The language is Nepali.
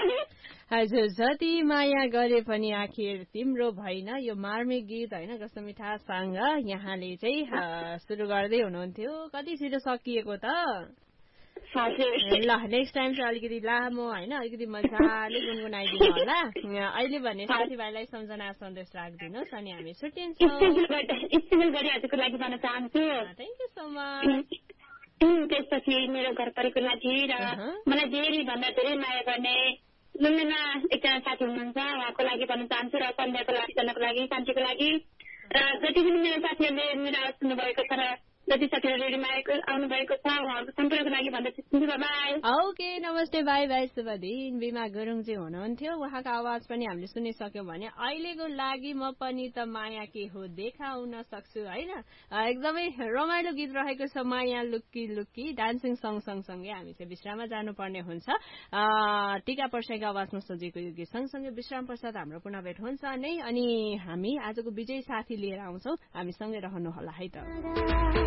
हजुर जति माया गरे पनि आखिर तिम्रो भएन यो मार्मिक गीत होइन कस्तो मिठासँग यहाँले चाहिँ सुरु गर्दै हुनुहुन्थ्यो कति छिटो सकिएको त ल नेक्स्ट टाइम चाहिँ अलिकति लामो होइन अलिकति मजाले गुनगुनाइदिनु होला अहिले भने साथीभाइलाई सम्झना सन्देश राखिदिनुहोस् अनि हामी छुट्टिन्छौँ थ्याङ्क यू सो मच त्यसपछि मेरो घर परिको लागि र मलाई धेरै भन्दा धेरै माया गर्ने लुम्बिनीमा एकजना साथी हुनुहुन्छ उहाँको लागि भन्न चाहन्छु र कन्याको लागि जनको लागि शान्तिको लागि र जति पनि मेरो साथीहरूले मेरो आवाज सुन्नुभएको छ र जति साथीहरू रेडियोमा आउनु भएको छ उहाँहरूको सम्पूर्णको लागि भन्न चाहन्छु बाई ओके नमस्ते बाई बाई शुभ दिन बिमा गुरुङजी हुनुहुन्थ्यो उहाँको आवाज पनि हामीले सुनिसक्यौँ भने अहिलेको लागि म पनि त माया के हो देखाउन सक्छु होइन एकदमै रमाइलो गीत रहेको छ माया लुक्की लुक्की डान्सिङ सङ सँगसँगै हामी चाहिँ विश्राममा जानुपर्ने हुन्छ टीका पर्साईको आवाजमा सजिएको यो गीत सँगसँगै विश्राम पश्चात हाम्रो पुनः भेट हुन्छ नै अनि हामी आजको विजयी साथी लिएर आउँछौँ हामीसँगै रहनु होला है त